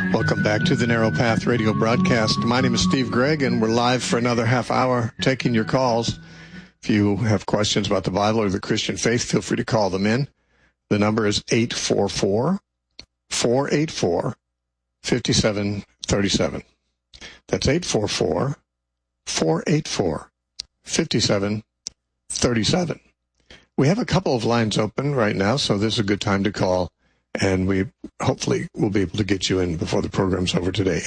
Welcome back to the Narrow Path Radio broadcast. My name is Steve Gregg, and we're live for another half hour taking your calls. If you have questions about the Bible or the Christian faith, feel free to call them in. The number is 844-484-5737. That's 844-484-5737. We have a couple of lines open right now, so this is a good time to call, and we hopefully will be able to get you in before the program's over today.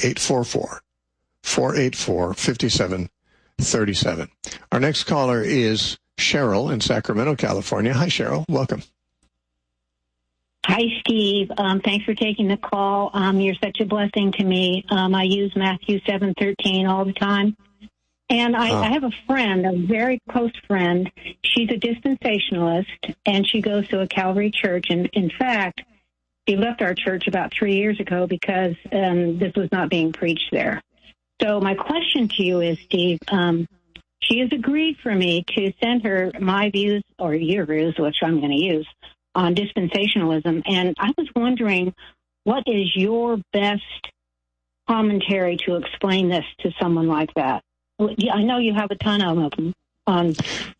844-484-5737. Our next caller is Cheryl in Sacramento, California. Hi, Cheryl. Welcome. Hi, Steve. Thanks for taking the call. You're such a blessing to me. I use Matthew 7:13 all the time. And I have a friend, a very close friend. She's a dispensationalist, and she goes to a Calvary church. And in fact, she left our church about 3 years ago because this was not being preached there. So my question to you is, Steve, she has agreed for me to send her my views, or your views, which I'm going to use, on dispensationalism. And I was wondering, what is your best commentary to explain this to someone like that? I know you have a ton of them online,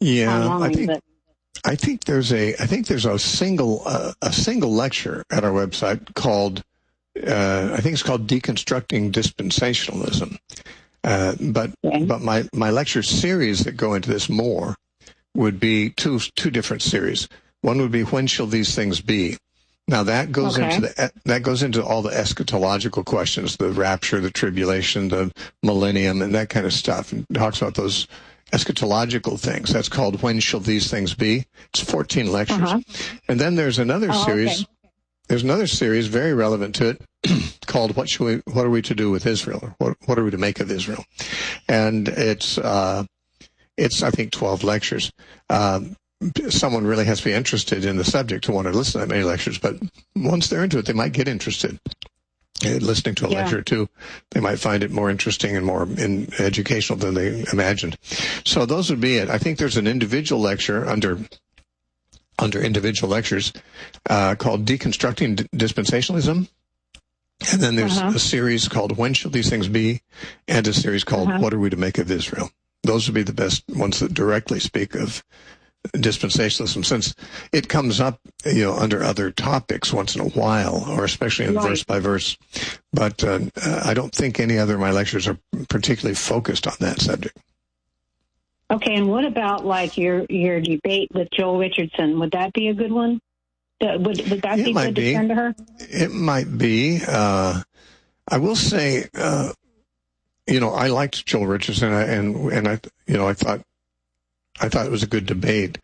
I think there's a single lecture at our website called I think it's called Deconstructing Dispensationalism. But my lecture series that go into this more would be two different series. One would be, when shall these things be? Now that goes into all the eschatological questions, the rapture, the tribulation, the millennium, and that kind of stuff, and talks about those eschatological things. That's called When Shall These Things Be? It's 14 lectures. And then there's another series. Okay. There's another series very relevant to it called What Are We to Do with Israel? Or what are we to make of Israel? And it's I think 12 lectures. Someone really has to be interested in the subject to want to listen to that many lectures, but once they're into it, they might get interested. Listening to a lecture or two, they might find it more interesting and more educational than they imagined. So those would be it. I think there's an individual lecture under individual lectures called Deconstructing Dispensationalism. And then there's a series called When Shall These Things Be? And a series called What Are We to Make of Israel? Those would be the best ones that directly speak of dispensationalism, since it comes up, under other topics once in a while, or especially in verse by verse. But I don't think any other of my lectures are particularly focused on that subject. Okay, and what about like your debate with Joel Richardson? Would that be a good one? Would that be good to send to her? It might be. I will say, I liked Joel Richardson, and I thought it was a good debate.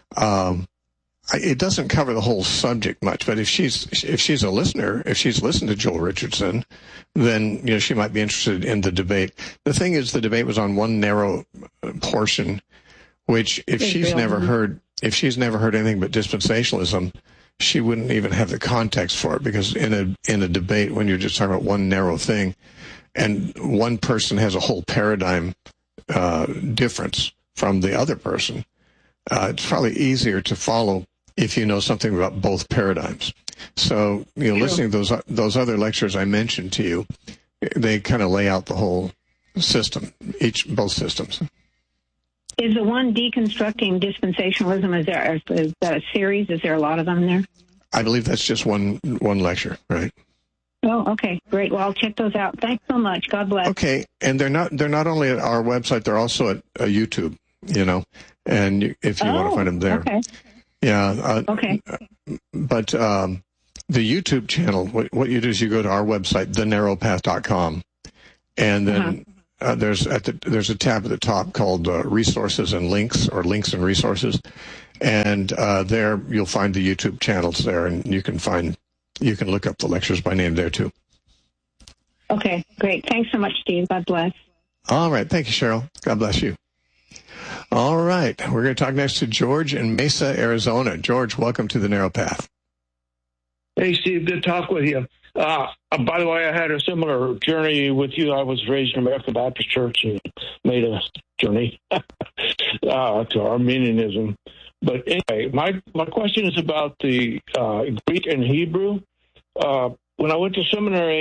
It doesn't cover the whole subject much, but if she's a listener, if she's listened to Joel Richardson, then she might be interested in the debate. The thing is, the debate was on one narrow portion, which if she's never heard anything but dispensationalism, she wouldn't even have the context for it, because in a debate, when you're just talking about one narrow thing, and one person has a whole paradigm difference from the other person, it's probably easier to follow if you know something about both paradigms. So, listening to those other lectures I mentioned to you, they kind of lay out the whole system, both systems. Is the one Deconstructing Dispensationalism, is that a series? Is there a lot of them there? I believe that's just one lecture, right? Oh, okay, great. Well, I'll check those out. Thanks so much. God bless. Okay, and they're not only at our website; they're also at YouTube. And if you want to find them there, okay. Yeah. Okay. But the YouTube channel, what you do is you go to our website, thenarrowpath.com, and then there's a tab at the top called Resources and Links, or Links and Resources, and there you'll find the YouTube channels there, and you can look up the lectures by name there too. Okay, great. Thanks so much, Steve. God bless. All right. Thank you, Cheryl. God bless you. All right. We're going to talk next to George in Mesa, Arizona. George, welcome to the Narrow Path. Hey, Steve. Good talk with you. By the way, I had a similar journey with you. I was raised in American Baptist Church and made a journey to Arminianism. But anyway, my question is about the Greek and Hebrew. When I went to seminary,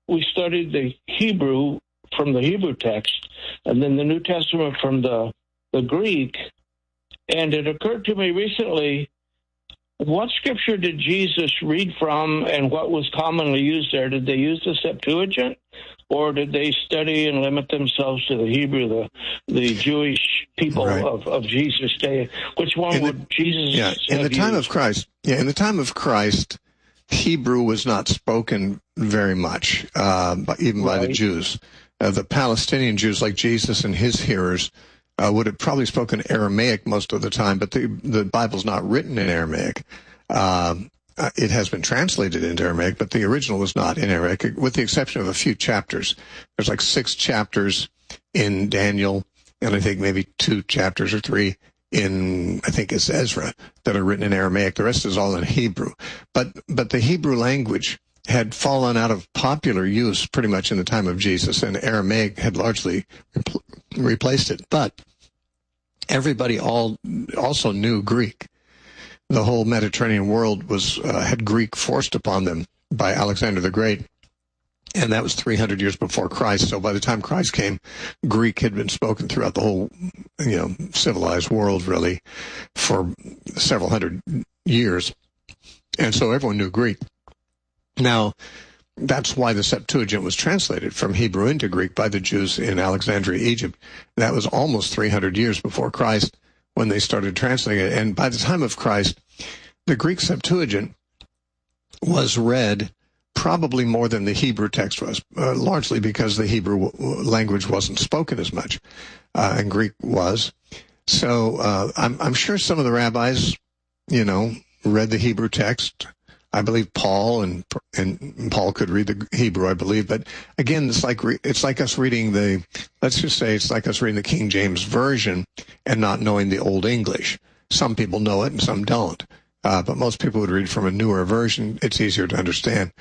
we studied the Hebrew from the Hebrew text, and then the New Testament from the Greek. And it occurred to me recently, what scripture did Jesus read from, and what was commonly used there? Did they use the Septuagint, or did they study and limit themselves to the Hebrew, the Jewish people of Jesus' day? Which one would Jesus? Yeah, in the time of Christ. Yeah, in the time of Christ, Hebrew was not spoken very much, even by the Jews. The Palestinian Jews, like Jesus and his hearers, would have probably spoken Aramaic most of the time, but the Bible's not written in Aramaic. It has been translated into Aramaic, but the original was not in Aramaic, with the exception of a few chapters. There's like 6 chapters in Daniel, and I think maybe 2 chapters or 3 in, I think it's Ezra, that are written in Aramaic. The rest is all in Hebrew. But the Hebrew language had fallen out of popular use pretty much in the time of Jesus, and Aramaic had largely replaced it. But everybody also knew Greek. The whole Mediterranean world had Greek forced upon them by Alexander the Great, and that was 300 years before Christ. So by the time Christ came, Greek had been spoken throughout the whole, civilized world, really, for several hundred years. And so everyone knew Greek. Now, that's why the Septuagint was translated from Hebrew into Greek by the Jews in Alexandria, Egypt. That was almost 300 years before Christ when they started translating it. And by the time of Christ, the Greek Septuagint was read probably more than the Hebrew text was, largely because the Hebrew language wasn't spoken as much, and Greek was. So I'm sure some of the rabbis, read the Hebrew text. I believe Paul and Paul could read the Hebrew, I believe. But again, it's like us reading it's like us reading the King James Version and not knowing the Old English. Some people know it and some don't. But most people would read from a newer version. It's easier to understand.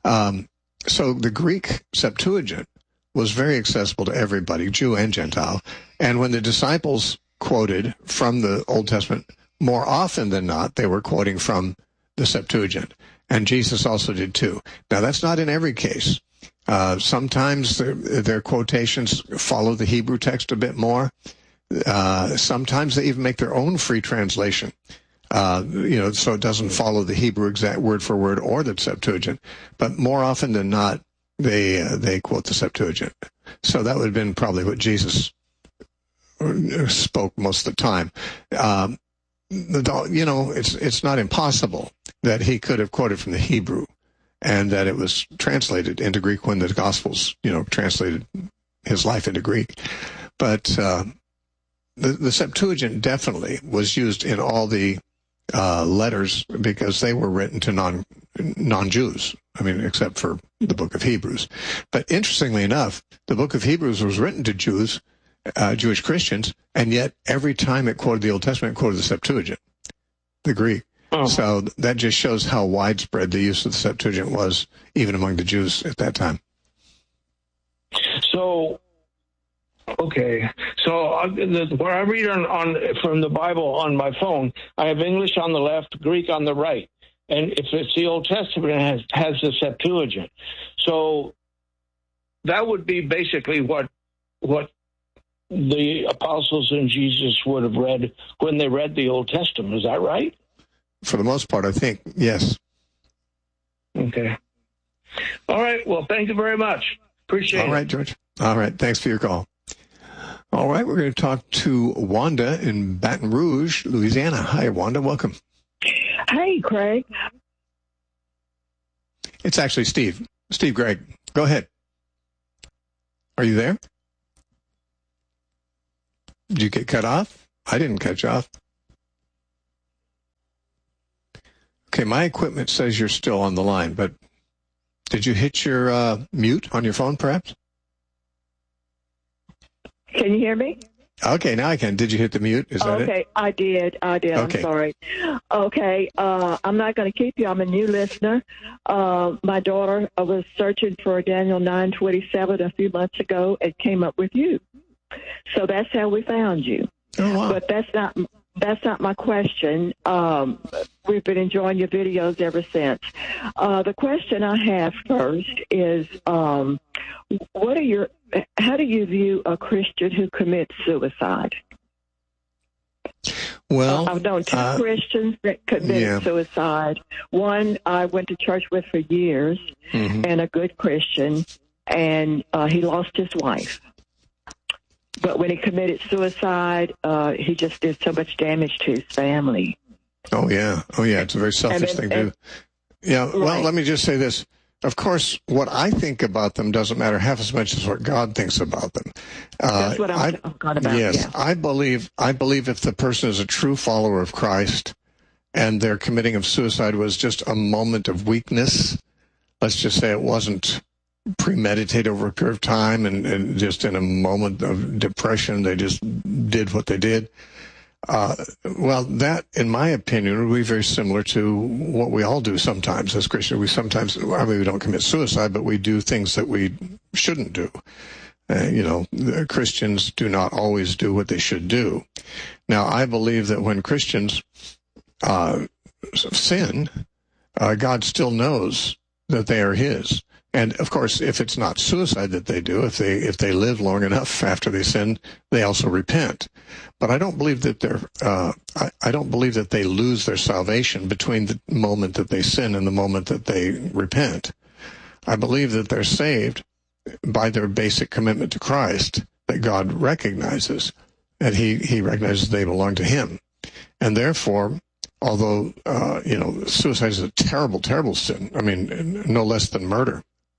So the Greek Septuagint was very accessible to everybody, Jew and Gentile. And when the disciples quoted from the Old Testament, more often than not, they were quoting from the Septuagint. And Jesus also did too. Now, that's not in every case. Sometimes their quotations follow the Hebrew text a bit more. Sometimes they even make their own free translation. So it doesn't follow the Hebrew exact word for word or the Septuagint. But more often than not, they quote the Septuagint. So that would have been probably what Jesus spoke most of the time. It's not impossible that he could have quoted from the Hebrew and that it was translated into Greek when the Gospels, translated his life into Greek. But the Septuagint definitely was used in all the letters because they were written to non-Jews. Except for the book of Hebrews. But interestingly enough, the book of Hebrews was written to Jews, Jewish Christians, and yet every time it quoted the Old Testament, it quoted the Septuagint, the Greek. Oh. So that just shows how widespread the use of the Septuagint was, even among the Jews at that time. So, okay. So where I read from the Bible on my phone, I have English on the left, Greek on the right. And if it's the Old Testament, it has the Septuagint. So that would be basically what the apostles and Jesus would have read when they read the Old Testament. Is that right? For the most part, I think, yes. Okay. All right. Well, thank you very much. Appreciate it. All right, George. All right. Thanks for your call. All right. We're going to talk to Wanda in Baton Rouge, Louisiana. Hi, Wanda. Welcome. Hey, Craig. It's actually Steve. Steve Gregg. Go ahead. Are you there? Did you get cut off? I didn't cut you off. Okay, my equipment says you're still on the line, but did you hit your mute on your phone, perhaps? Can you hear me? Okay, now I can. Did you hit the mute? Is that it? I did. Okay. I'm sorry. Okay, I'm not going to keep you. I'm a new listener. My daughter was searching for Daniel 9:27 a few months ago and came up with you. So that's how we found you. Oh, wow. But that's not that's not my question. We've been enjoying your videos ever since. The question I have first is, how do you view a Christian who commits suicide? Well, I've known two Christians that committed suicide. One I went to church with for years, and a good Christian, and he lost his wife. But when he committed suicide, he just did so much damage to his family. Oh, yeah. It's a very selfish thing to do. Yeah, well, right. Let me just say this. Of course, what I think about them doesn't matter half as much as what God thinks about them. That's what I'm talking about. Yes, yeah. I believe if the person is a true follower of Christ and their committing of suicide was just a moment of weakness, let's just say it wasn't premeditated over a period of time and just in a moment of depression, they just did what they did. Well, that, in my opinion, would be very similar to what we all do sometimes as Christians. We don't commit suicide, but we do things that we shouldn't do. Christians do not always do what they should do. Now, I believe that when Christians sin, God still knows that they are His. And of course, if it's not suicide that they do, if they live long enough after they sin, they also repent. But I don't believe that I don't believe that they lose their salvation between the moment that they sin and the moment that they repent. I believe that they're saved by their basic commitment to Christ, that God recognizes, and He recognizes they belong to Him, and therefore, although suicide is a terrible, terrible sin. I mean, no less than murder.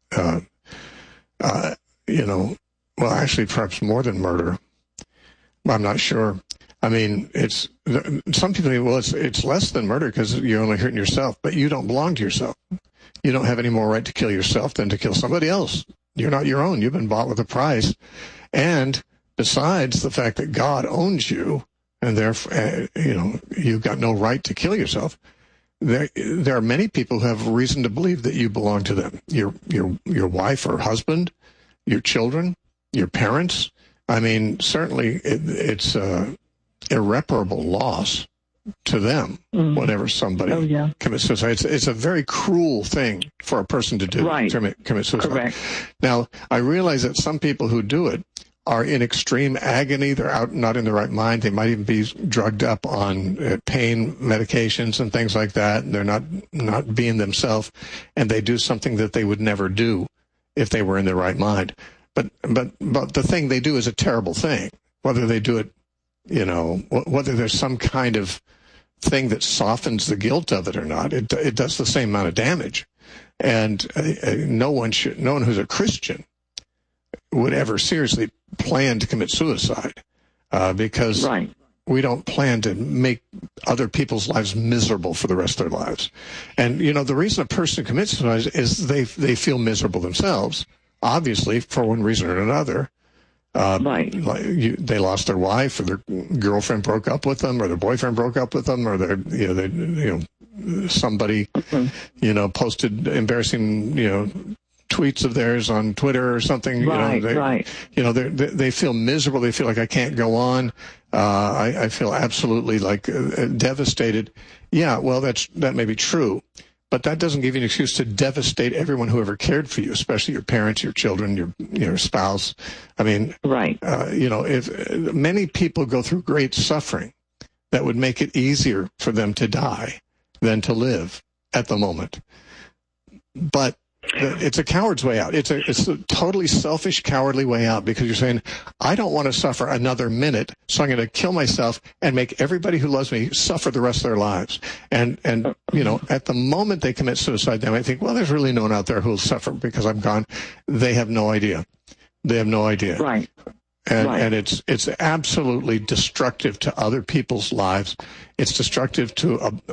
Well, actually, perhaps more than murder. I'm not sure. I mean, some people think, well, it's less than murder because you're only hurting yourself, but you don't belong to yourself. You don't have any more right to kill yourself than to kill somebody else. You're not your own. You've been bought with a price. And besides the fact that God owns you, and therefore, you've got no right to kill yourself, there are many people who have reason to believe that you belong to them. Your wife or husband, your children, your parents. I mean, certainly it's irreparable loss to them whenever somebody commits suicide. It's a very cruel thing for a person to do, to commit suicide. Correct. Now, I realize that some people who do it are in extreme agony. They're not in the right mind. They might even be drugged up on pain medications and things like that. And they're not being themselves, and they do something that they would never do if they were in their right mind. But the thing they do is a terrible thing. Whether they do it, whether there's some kind of thing that softens the guilt of it or not, it does the same amount of damage. And no one who's a Christian would ever seriously plan to commit suicide because we don't plan to make other people's lives miserable for the rest of their lives. And, the reason a person commits suicide is they feel miserable themselves, obviously, for one reason or another. They lost their wife, or their girlfriend broke up with them, or their boyfriend broke up with them, or somebody, posted embarrassing, tweets of theirs on Twitter or something. They feel miserable. They feel like I can't go on. I feel absolutely devastated. Yeah, well, that may be true, but that doesn't give you an excuse to devastate everyone who ever cared for you, especially your parents, your children, your spouse. I mean, if many people go through great suffering, that would make it easier for them to die than to live at the moment. But it's a coward's way out. It's a totally selfish, cowardly way out, because you're saying, I don't want to suffer another minute, so I'm going to kill myself and make everybody who loves me suffer the rest of their lives. And at the moment they commit suicide, they might think, well, there's really no one out there who will suffer because I'm gone. They have no idea. Right. And it's absolutely destructive to other people's lives. It's destructive to